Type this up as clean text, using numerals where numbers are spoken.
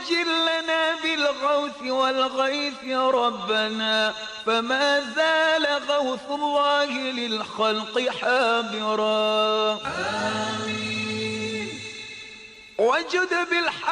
وعجل لنا بالغوث والغيث يا ربنا، فما زال غوث الله للخلق حاضرا. آمين. وجد بالحق